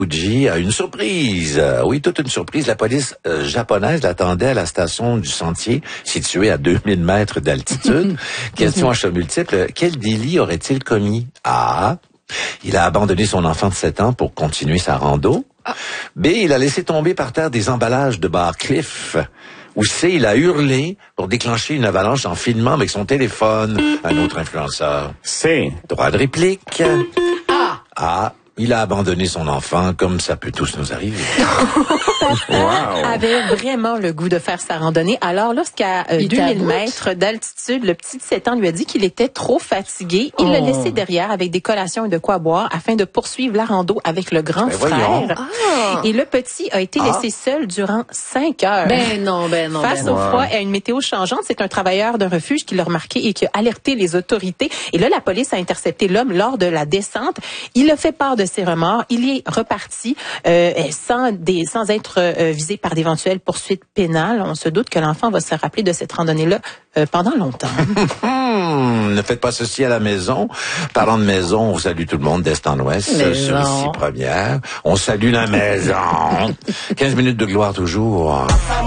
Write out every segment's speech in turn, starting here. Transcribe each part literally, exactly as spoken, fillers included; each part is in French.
Fuji a une surprise. Euh, oui, toute une surprise. La police euh, japonaise l'attendait à la station du Sentier, située à deux mille mètres d'altitude. Question à choix multiple. Quel délit aurait-il commis? A. Il a abandonné son enfant de sept ans pour continuer sa rando. B. Il a laissé tomber par terre des emballages de bar Cliff. Ou C. Il a hurlé pour déclencher une avalanche en filmant avec son téléphone. Un autre influenceur. C. Droit de réplique. Ah! A. Il a abandonné son enfant, comme ça peut tous nous arriver. Wow. Avait vraiment le goût de faire sa randonnée. Alors, lorsqu'à euh, deux mille mètres d'altitude, le petit de sept ans lui a dit qu'il était trop fatigué. Il Oh. l'a laissé derrière avec des collations et de quoi boire afin de poursuivre la rando avec le grand Ben voyons. frère. Ah. Et le petit a été Ah. laissé seul durant cinq heures. Ben non, ben non, Face ben au non. froid et à une météo changeante, c'est un travailleur d'un refuge qui l'a remarqué et qui a alerté les autorités. Et là, la police a intercepté l'homme lors de la descente. Il a fait part de ses remords. Il y est reparti euh, sans, des, sans être euh, visé par d'éventuelles poursuites pénales. On se doute que l'enfant va se rappeler de cette randonnée-là euh, pendant longtemps. Hum, ne faites pas ceci à la maison. Parlant de maison, on salue tout le monde d'Est en Ouest Mais sur non. Ici Première. On salue la maison. quinze minutes de gloire toujours.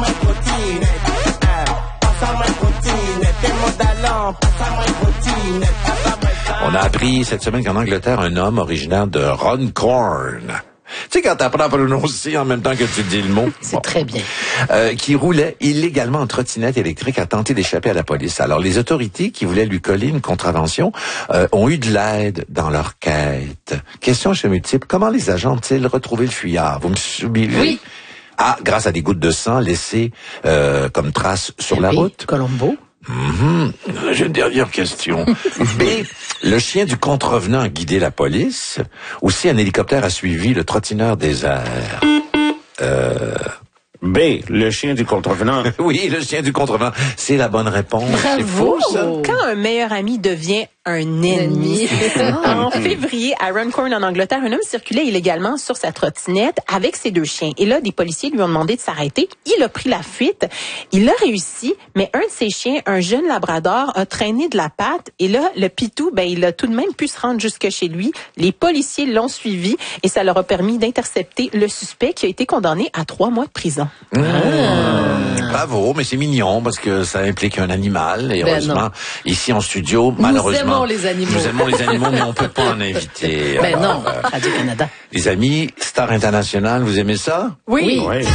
On a appris cette semaine qu'en Angleterre, un homme originaire de Runcorn, tu sais, quand t'apprends à prononcer en même temps que tu dis le mot. C'est Bon. très bien. Euh, qui roulait illégalement en trottinette électrique a tenté d'échapper à la police. Alors, les autorités qui voulaient lui coller une contravention euh, ont eu de l'aide dans leur quête. Question chez multiple, comment les agents ont-ils retrouvé le fuyard? Vous me suivez? Oui. A, grâce à des gouttes de sang laissées euh, comme traces sur la Oui, route. Colombo. Mhm. J'ai une dernière question. B, le chien du contrevenant a guidé la police. Ou C, un hélicoptère a suivi le trottineur des airs. Euh... B. Le chien du contrevenant. Oui, le chien du contrevenant. C'est la bonne réponse. C'est faux, Bravo. ça? Quand un meilleur ami devient un ennemi. Ennemi. En février, à Runcorn, en Angleterre, un homme circulait illégalement sur sa trottinette avec ses deux chiens. Et là, des policiers lui ont demandé de s'arrêter. Il a pris la fuite. Il a réussi, mais un de ses chiens, un jeune labrador, a traîné de la patte. Et là, le pitou, ben, il a tout de même pu se rendre jusque chez lui. Les policiers l'ont suivi et ça leur a permis d'intercepter le suspect qui a été condamné à trois mois de prison. Mmh. Bravo, mais c'est mignon parce que ça implique un animal. Et Ben heureusement, non. ici en studio, Nous malheureusement... aimons les animaux. Nous aimons les animaux, mais on peut pas en inviter. Ben Alors, non, euh, Radio-Canada. les amis, Star International, vous aimez ça? Oui. Oui.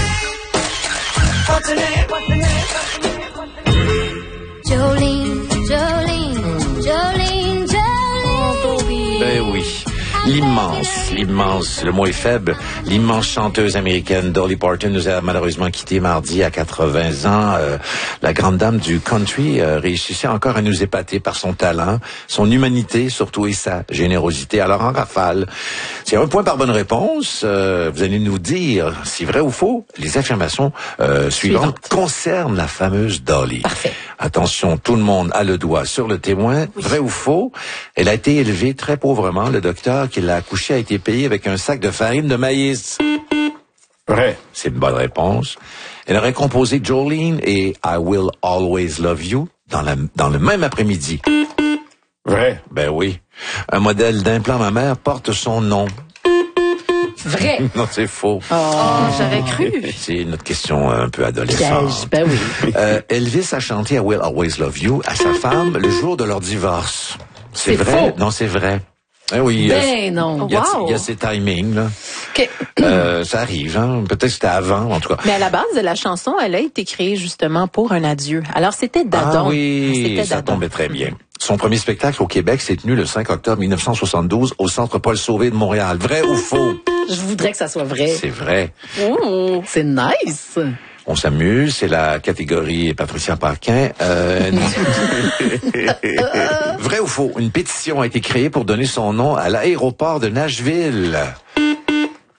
Jolene, Jolene, Jolene, Jolene. Ben oui. L'immense, l'immense, le mot est faible, l'immense chanteuse américaine Dolly Parton nous a malheureusement quitté mardi à quatre-vingts ans. Euh, la grande dame du country euh, réussissait encore à nous épater par son talent, son humanité surtout et sa générosité. Alors en rafale, c'est un point par bonne réponse. Euh, vous allez nous dire si vrai ou faux. Les affirmations euh, suivantes Suivante. concernent la fameuse Dolly. Parfait. Attention, tout le monde a le doigt sur le témoin. Vrai ou faux? Elle a été élevée très pauvrement. Le docteur qui l'a accouchée a été payé avec un sac de farine de maïs. Vrai. C'est une bonne réponse. Elle aurait composé Jolene et I Will Always Love You dans, la, dans le même après-midi. Vrai. Ben oui. Un modèle d'implant mammaire porte son nom. Vrai. Non, c'est faux. Oh, j'avais cru. C'est une autre question un peu adolescente. Piège. Ben oui. Euh, Elvis a chanté I Will Always Love You à sa femme le jour de leur divorce. C'est C'est vrai? faux. Non, c'est vrai. Eh oui, il y a- Ben non. il y a, Wow. il y a ces timings, là. OK. Euh, ça arrive, hein. Peut-être que c'était avant, en tout cas. Mais à la base de la chanson, elle a été créée justement pour un adieu. Alors, c'était Dadon. Ah oui, C'était ça Dadon. tombait très bien. Son premier spectacle au Québec s'est tenu le cinq octobre mille neuf cent soixante-douze au Centre Paul Sauvé de Montréal. Vrai ou faux? Je voudrais que ça soit vrai. C'est vrai. Oh, c'est nice. On s'amuse, c'est la catégorie Patricia Parquin. Euh, vrai ou faux? Une pétition a été créée pour donner son nom à l'aéroport de Nashville. Vrai.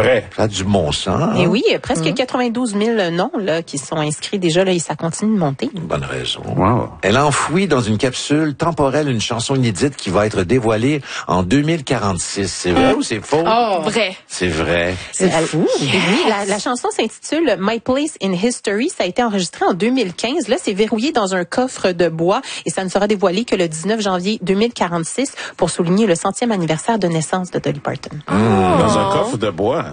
Vrai. Ça a du bon sens. Hein? Et oui, presque quatre-vingt-douze mille noms là, qui sont inscrits déjà, là, et ça continue de monter. Bonne raison. Wow. Elle a enfoui dans une capsule temporelle une chanson inédite qui va être dévoilée en deux mille quarante-six. C'est vrai ou c'est faux? Oh. Vrai. C'est vrai. C'est Elle- fou. Oui, la, la chanson s'intitule My Place in History. Ça a été enregistré en deux mille quinze. Là, c'est verrouillé dans un coffre de bois et ça ne sera dévoilé que le dix-neuf janvier deux mille quarante-six pour souligner le centième anniversaire de naissance de Dolly Parton. Dans un coffre de bois.